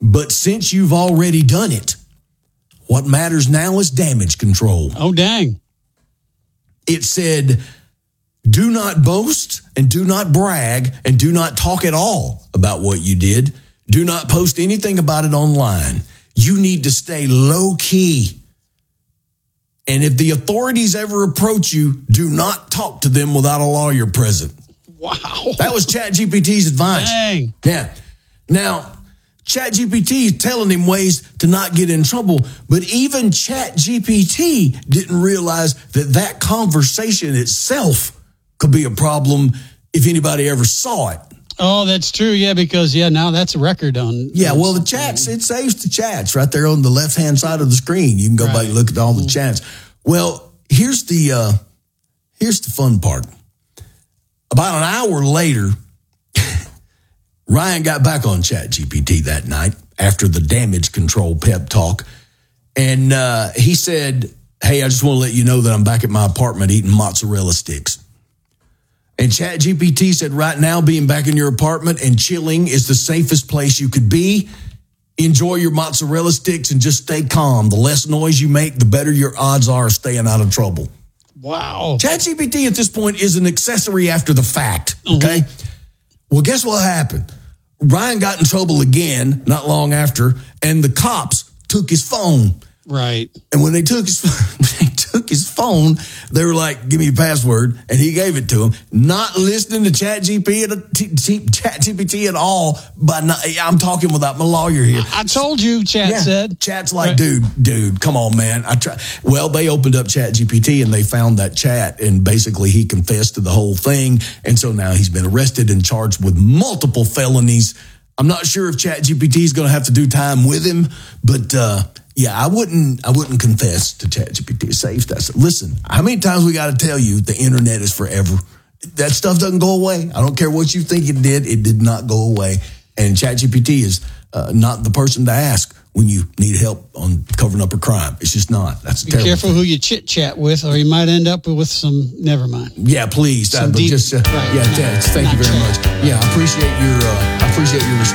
But since you've already done it, what matters now is damage control. Oh, dang. It said, do not boast and do not brag and do not talk at all about what you did. Do not post anything about it online. You need to stay low key. And if the authorities ever approach you, do not talk to them without a lawyer present. Wow. That was ChatGPT's advice. Dang. Yeah. Now, ChatGPT is telling him ways to not get in trouble, but even ChatGPT didn't realize that conversation itself could be a problem if anybody ever saw it. Oh, that's true. Yeah, because, now that's a record on. Yeah, well, the chats, it saves the chats right there on the left-hand side of the screen. You can go back and look at all the chats. Well, here's the fun part. About an hour later, Ryan got back on ChatGPT that night after the damage control pep talk. And he said, hey, I just want to let you know that I'm back at my apartment eating mozzarella sticks. And ChatGPT said, right now, being back in your apartment and chilling is the safest place you could be. Enjoy your mozzarella sticks and just stay calm. The less noise you make, the better your odds are of staying out of trouble. Wow. ChatGPT at this point is an accessory after the fact, okay? Well, guess what happened? Ryan got in trouble again not long after, and the cops took his phone. Right. And when they took his phone, they were like, give me your password. And he gave it to him, not listening to ChatGPT at all. But I'm talking without my lawyer here. I told you, Chat said. Chat's like, dude, come on, man. Well, they opened up ChatGPT and they found that chat. And basically he confessed to the whole thing. And so now he's been arrested and charged with multiple felonies. I'm not sure if ChatGPT is going to have to do time with him, but I wouldn't confess to ChatGPT. Safe. Listen, how many times we got to tell you the internet is forever? That stuff doesn't go away. I don't care what you think it did. It did not go away. And ChatGPT is not the person to ask when you need help on covering up a crime. It's just not. That's Be careful who you chit chat with, or you might end up with some. Never mind. Yeah, please. Thank you very much. Yeah, I appreciate your response.